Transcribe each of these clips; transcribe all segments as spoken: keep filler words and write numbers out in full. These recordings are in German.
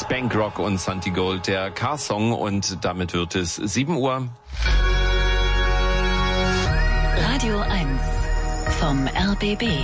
Spankrock und Santi Gold, der Car-Song, und damit wird es sieben Uhr. Radio eins vom R B B.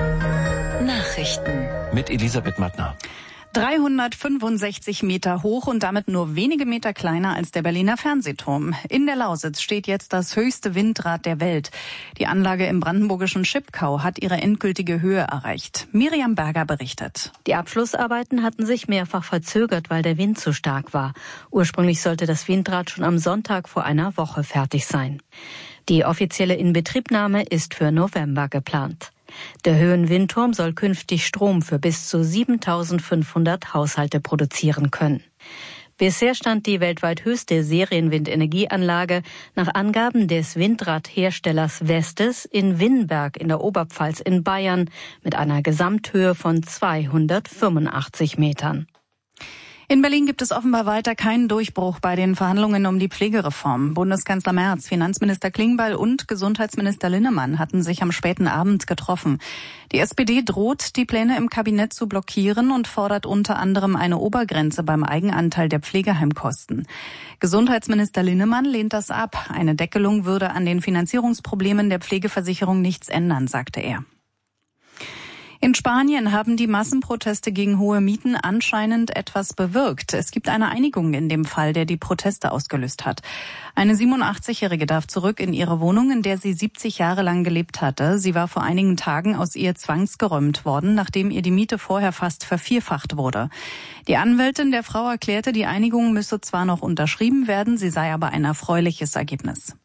Nachrichten mit Elisabeth Mattner. dreihundertfünfundsechzig Meter hoch und damit nur wenige Meter kleiner als der Berliner Fernsehturm. In der Lausitz steht jetzt das höchste Windrad der Welt. Die Anlage im brandenburgischen Schipkau hat ihre endgültige Höhe erreicht. Miriam Berger berichtet. Die Abschlussarbeiten hatten sich mehrfach verzögert, weil der Wind zu stark war. Ursprünglich sollte das Windrad schon am Sonntag vor einer Woche fertig sein. Die offizielle Inbetriebnahme ist für November geplant. Der Höhenwindturm soll künftig Strom für bis zu siebentausendfünfhundert Haushalte produzieren können. Bisher stand die weltweit höchste Serienwindenergieanlage nach Angaben des Windradherstellers Vestas in Winnberg in der Oberpfalz in Bayern mit einer Gesamthöhe von zweihundertfünfundachtzig Metern. In Berlin gibt es offenbar weiter keinen Durchbruch bei den Verhandlungen um die Pflegereform. Bundeskanzler Merz, Finanzminister Klingbeil und Gesundheitsminister Linnemann hatten sich am späten Abend getroffen. Die S P D droht, die Pläne im Kabinett zu blockieren und fordert unter anderem eine Obergrenze beim Eigenanteil der Pflegeheimkosten. Gesundheitsminister Linnemann lehnt das ab. Eine Deckelung würde an den Finanzierungsproblemen der Pflegeversicherung nichts ändern, sagte er. In Spanien haben die Massenproteste gegen hohe Mieten anscheinend etwas bewirkt. Es gibt eine Einigung in dem Fall, der die Proteste ausgelöst hat. Eine siebenundachtzigjährige darf zurück in ihre Wohnung, in der sie siebzig Jahre lang gelebt hatte. Sie war vor einigen Tagen aus ihr zwangsgeräumt worden, nachdem ihr die Miete vorher fast vervierfacht wurde. Die Anwältin der Frau erklärte, die Einigung müsse zwar noch unterschrieben werden, sie sei aber ein erfreuliches Ergebnis.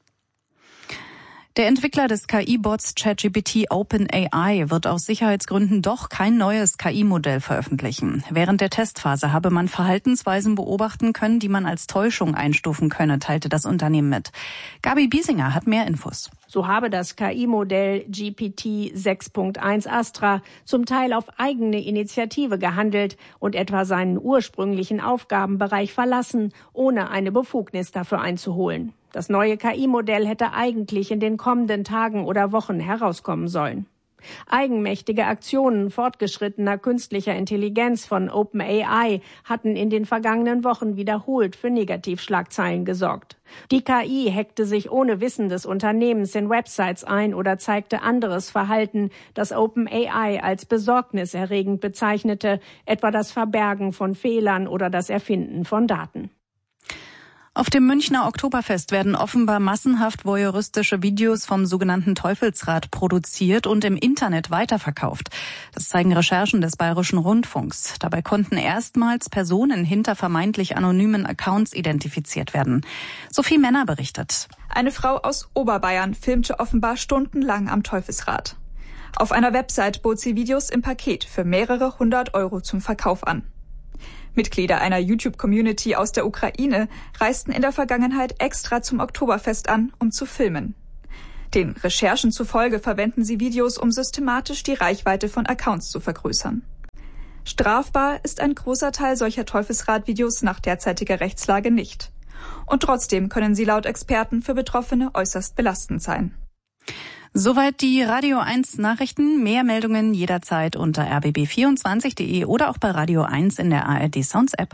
Der Entwickler des K I-Bots ChatGPT OpenAI wird aus Sicherheitsgründen doch kein neues K I-Modell veröffentlichen. Während der Testphase habe man Verhaltensweisen beobachten können, die man als Täuschung einstufen könne, teilte das Unternehmen mit. Gabi Biesinger hat mehr Infos. So habe das K I-Modell G P T sechs Punkt eins Astra zum Teil auf eigene Initiative gehandelt und etwa seinen ursprünglichen Aufgabenbereich verlassen, ohne eine Befugnis dafür einzuholen. Das neue K I-Modell hätte eigentlich in den kommenden Tagen oder Wochen herauskommen sollen. Eigenmächtige Aktionen fortgeschrittener künstlicher Intelligenz von OpenAI hatten in den vergangenen Wochen wiederholt für Negativschlagzeilen gesorgt. Die K I hackte sich ohne Wissen des Unternehmens in Websites ein oder zeigte anderes Verhalten, das OpenAI als besorgniserregend bezeichnete, etwa das Verbergen von Fehlern oder das Erfinden von Daten. Auf dem Münchner Oktoberfest werden offenbar massenhaft voyeuristische Videos vom sogenannten Teufelsrad produziert und im Internet weiterverkauft. Das zeigen Recherchen des Bayerischen Rundfunks. Dabei konnten erstmals Personen hinter vermeintlich anonymen Accounts identifiziert werden. Sophie Männer berichtet. Eine Frau aus Oberbayern filmte offenbar stundenlang am Teufelsrad. Auf einer Website bot sie Videos im Paket für mehrere hundert Euro zum Verkauf an. Mitglieder einer YouTube-Community aus der Ukraine reisten in der Vergangenheit extra zum Oktoberfest an, um zu filmen. Den Recherchen zufolge verwenden sie Videos, um systematisch die Reichweite von Accounts zu vergrößern. Strafbar ist ein großer Teil solcher Teufelsrad-Videos nach derzeitiger Rechtslage nicht. Und trotzdem können sie laut Experten für Betroffene äußerst belastend sein. Soweit die Radio eins Nachrichten. Mehr Meldungen jederzeit unter r b b vierundzwanzig punkt de oder auch bei Radio eins in der A R D Sounds App.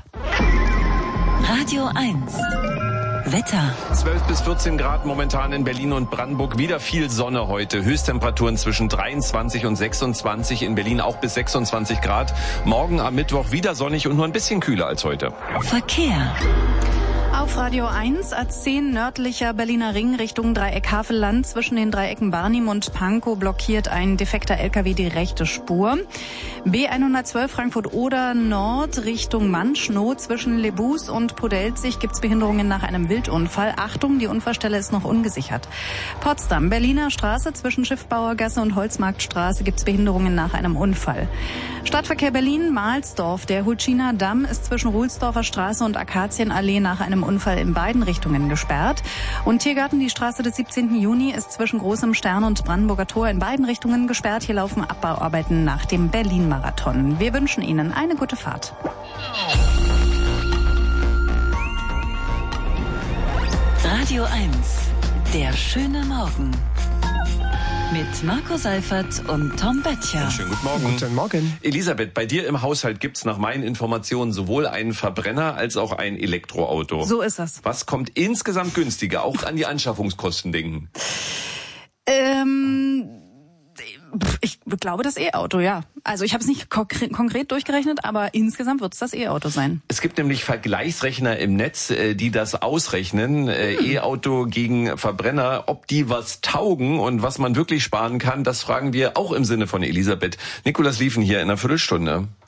Radio eins. Wetter. zwölf bis vierzehn Grad momentan in Berlin und Brandenburg. Wieder viel Sonne heute. Höchsttemperaturen zwischen dreiundzwanzig und sechsundzwanzig. In Berlin auch bis sechsundzwanzig Grad. Morgen am Mittwoch wieder sonnig und nur ein bisschen kühler als heute. Verkehr. Auf Radio eins, A zehn nördlicher Berliner Ring Richtung Dreieck Havelland. Zwischen den Dreiecken Barnim und Pankow blockiert ein defekter L K W die rechte Spur. B hundertzwölf Frankfurt-Oder Nord Richtung Manschnow. Zwischen Lebus und Podelzig gibt's Behinderungen nach einem Wildunfall. Achtung, die Unfallstelle ist noch ungesichert. Potsdam, Berliner Straße zwischen Schiffbauergasse und Holzmarktstraße gibt's Behinderungen nach einem Unfall. Stadtverkehr Berlin, Mahlsdorf. Der Hultschiner Damm ist zwischen Ruhlsdorfer Straße und Akazienallee nach einem Unfall in beiden Richtungen gesperrt. Und Tiergarten, die Straße des siebzehnten Juni, ist zwischen Großem Stern und Brandenburger Tor in beiden Richtungen gesperrt. Hier laufen Abbauarbeiten nach dem Berlin-Marathon. Wir wünschen Ihnen eine gute Fahrt. Radio eins. Der schöne Morgen. Mit Marco Seifert und Tom Böttcher. Schönen guten Morgen. Guten Morgen. Elisabeth, bei dir im Haushalt gibt's nach meinen Informationen sowohl einen Verbrenner als auch ein Elektroauto. So ist es. Was kommt insgesamt günstiger? Auch an die Anschaffungskosten denken. Ähm, ich glaube das E-Auto, ja. Also ich habe es nicht konkret, konkret durchgerechnet, aber insgesamt wird es das E-Auto sein. Es gibt nämlich Vergleichsrechner im Netz, die das ausrechnen, hm. E-Auto gegen Verbrenner, ob die was taugen und was man wirklich sparen kann. Das fragen wir auch im Sinne von Elisabeth. Nikolas Liefen hier in einer Viertelstunde.